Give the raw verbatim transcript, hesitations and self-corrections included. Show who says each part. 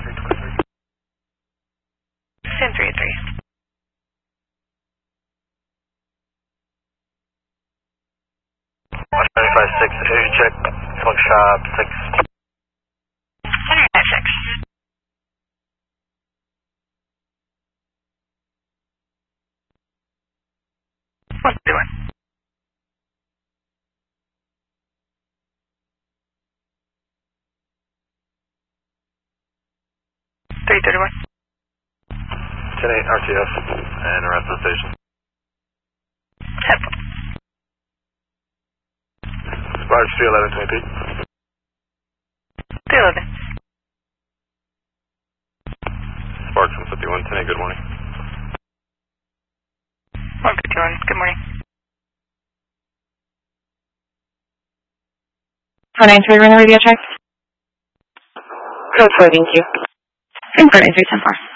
Speaker 1: three twenty-three.
Speaker 2: ten three three.
Speaker 3: one ninety-five six, energy check, smoke shop six.
Speaker 2: one ninety-five six. one thirty-one. three thirty-one.
Speaker 3: ten eight R T F and arrest the station.
Speaker 2: ten four.
Speaker 3: Barge three eleven twenty-three.
Speaker 2: three eleven.
Speaker 3: Sparks one fifty-one, ten eight, good morning.
Speaker 2: one fifty-one, good morning.
Speaker 4: four nine three, run the radio check.
Speaker 5: Code four, thank you.
Speaker 4: four nine three, ten four.